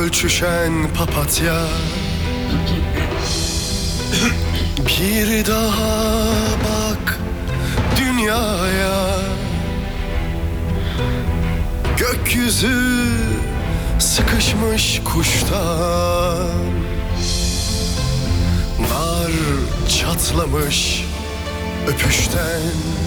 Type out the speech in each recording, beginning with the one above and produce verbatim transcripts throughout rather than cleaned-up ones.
Uçuşan papatya, bir daha bak dünyaya. Gökyüzü sıkışmış kuştan, nar çatlamış öpüşten.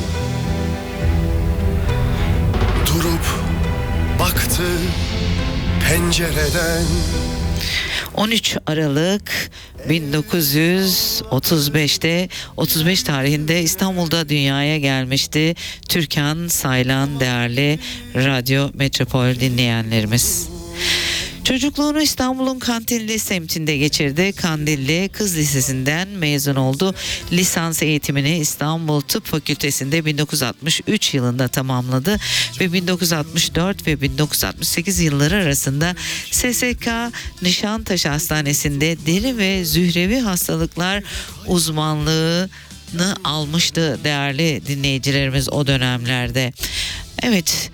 Durup baktı pencereden. on üç Aralık bin dokuz yüz otuz beşte otuz beş tarihinde İstanbul'da dünyaya gelmişti Türkan Saylan, değerli Radyo Metropol dinleyenlerimiz. Çocukluğunu İstanbul'un Kandilli semtinde geçirdi. Kandilli Kız Lisesi'nden mezun oldu. Lisans eğitimini İstanbul Tıp Fakültesi'nde bin dokuz yüz altmış üç yılında tamamladı ve bin dokuz yüz altmış dört ve bin dokuz yüz altmış sekiz yılları arasında S S K Nişantaşı Hastanesi'nde deri ve zührevi hastalıklar uzmanlığını almıştı değerli dinleyicilerimiz o dönemlerde. Evet.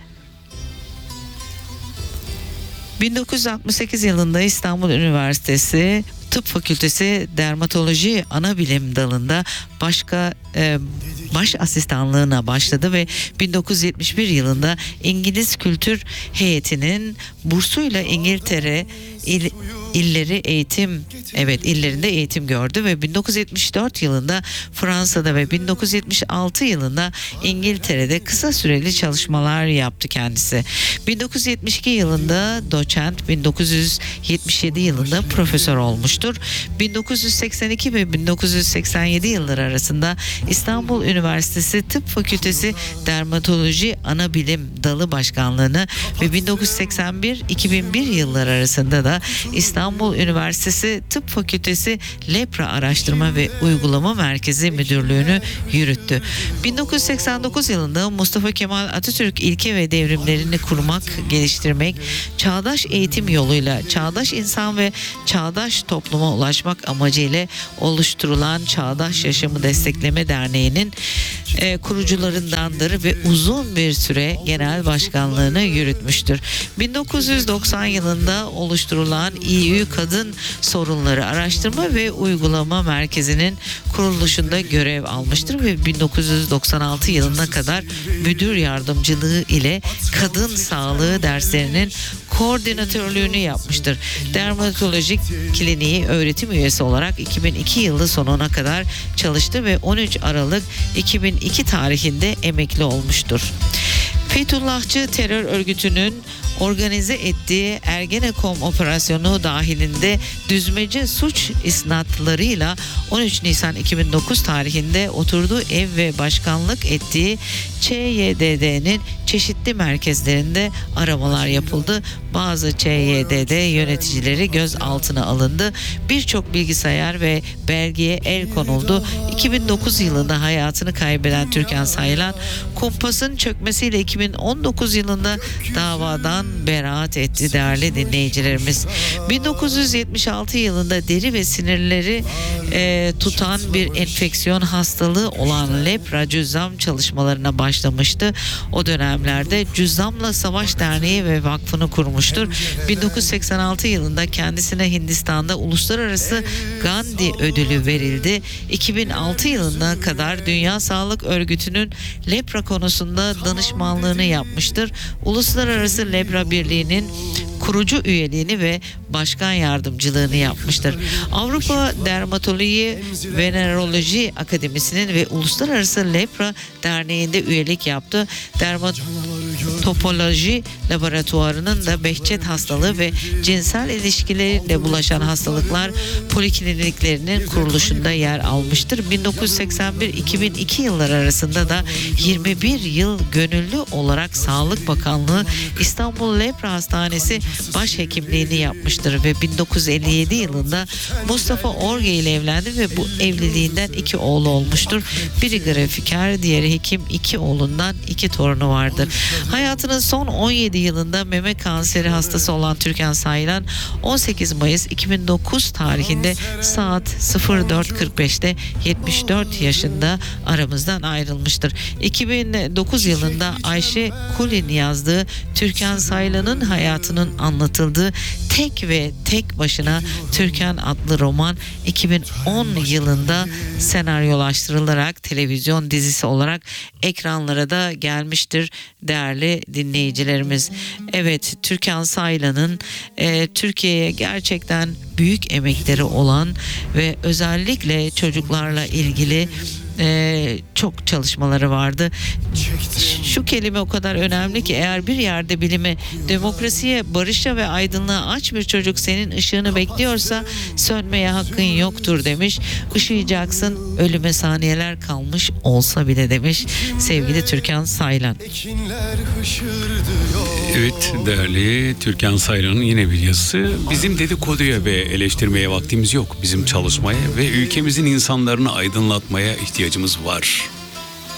bin dokuz yüz altmış sekiz yılında İstanbul Üniversitesi Tıp Fakültesi Dermatoloji Anabilim Dalı'nda başka e, baş asistanlığına başladı ve bin dokuz yüz yetmiş bir yılında İngiliz Kültür Heyeti'nin bursuyla İngiltere il, illeri eğitim evet illerinde eğitim gördü ve bin dokuz yüz yetmiş dört yılında Fransa'da ve bin dokuz yüz yetmiş altı yılında İngiltere'de kısa süreli çalışmalar yaptı kendisi. bin dokuz yüz yetmiş iki yılında doçent, bin dokuz yüz yetmiş yedi yılında profesör olmuştur. bin dokuz yüz seksen iki ve bin dokuz yüz seksen yedi yılları arasında İstanbul Üniversitesi Tıp Fakültesi Dermatoloji Anabilim Dalı Başkanlığını ve bin dokuz yüz seksen bir iki bin bir yılları arasında da İstanbul Üniversitesi Tıp Fakültesi Lepra Araştırma ve Uygulama Merkezi Müdürlüğü'nü yürüttü. bin dokuz yüz seksen dokuz yılında Mustafa Kemal Atatürk ilke ve devrimlerini kurmak, geliştirmek, çağdaş eğitim yoluyla çağdaş insan ve çağdaş topluma ulaşmak amacıyla oluşturulan Çağdaş Yaşamı Destekleme Derneği'nin e, kurucularındandır ve uzun bir süre genel başkanlığını yürütmüştür. bin dokuz yüz doksan yılında oluşturulan İ Ü Kadın Sorunları Araştırma ve Uygulama Merkezi'nin kuruluşunda görev almıştır ve bin dokuz yüz doksan altı yılına kadar müdür yardımcılığı ile kadın sağlığı derslerinin koordinatörlüğünü yapmıştır. Dermatoloji Kliniği öğretim üyesi olarak iki bin iki yılı sonuna kadar çalıştı ve on üç Aralık iki bin iki tarihinde emekli olmuştur. Fethullahçı terör örgütünün organize ettiği Ergenekon operasyonu dahilinde düzmece suç isnatlarıyla on üç Nisan iki bin dokuz tarihinde oturduğu ev ve başkanlık ettiği Ç Y D D'nin çeşitli merkezlerinde aramalar yapıldı. Bazı Ç Y D D yöneticileri gözaltına alındı. Birçok bilgisayar ve belgeye el konuldu. iki bin dokuz yılında hayatını kaybeden Türkan Saylan, kumpasın çökmesiyle iki bin on dokuz yılında davadan beraat etti değerli dinleyicilerimiz. bin dokuz yüz yetmiş altı yılında deri ve sinirleri e, tutan bir enfeksiyon hastalığı olan lepra cüzzam çalışmalarına başlamıştı. O dönemlerde Cüzzamla Savaş Derneği ve Vakfı'nı kurmuştur. bin dokuz yüz seksen altı yılında kendisine Hindistan'da Uluslararası Gandhi Ödülü verildi. iki bin altı yılına kadar Dünya Sağlık Örgütü'nün lepra konusunda danışmanlığını yapmıştır. Uluslararası Lepra Birliği'nin kurucu üyeliğini ve başkan yardımcılığını yapmıştır. Avrupa Dermatoloji Veneroloji Akademisi'nin ve Uluslararası Lepra Derneği'nde üyelik yaptı. Dermatopoloji Laboratuvarı'nın da Behçet hastalığı ve cinsel ilişkileriyle bulaşan hastalıklar polikliniklerinin kuruluşunda yer almıştır. bin dokuz yüz seksen bir iki bin iki yılları arasında da yirmi bir yıl gönüllü olarak Sağlık Bakanlığı İstanbul Lepra Hastanesi başhekimliğini yapmıştır ve bin dokuz yüz elli yedi yılında Mustafa Orge ile evlendi ve bu evliliğinden iki oğlu olmuştur. Biri grafiker, diğeri hekim. İki oğlundan iki torunu vardır. Hayatının son on yedi yılında meme kanseri hastası olan Türkan Saylan on sekiz Mayıs iki bin dokuz tarihinde saat sıfır dört kırk beşte yetmiş dört yaşında aramızdan ayrılmıştır. iki bin dokuz yılında Ayşe Kulin yazdığı Türkan Saylan'ın hayatının anlatıldığı tek ve tek başına Türkan adlı roman iki bin on yılında senaryolaştırılarak televizyon dizisi olarak ekranlara da gelmiştir değerli dinleyicilerimiz. Evet, Türkan Saylan'ın e, Türkiye'ye gerçekten büyük emekleri olan ve özellikle çocuklarla ilgili Ee, çok çalışmaları vardı. Şu kelime o kadar önemli ki, eğer bir yerde bilimi, demokrasiye, barışa ve aydınlığa aç bir çocuk senin ışığını bekliyorsa sönmeye hakkın yoktur demiş. Işıyacaksın, ölüme saniyeler kalmış olsa bile demiş sevgili Türkan Saylan. Evet, değerli Türkan Saylan'ın yine bir yazısı. Bizim dedikoduya ve eleştirmeye vaktimiz yok. Bizim çalışmaya ve ülkemizin insanlarını aydınlatmaya ihtiyacımız var.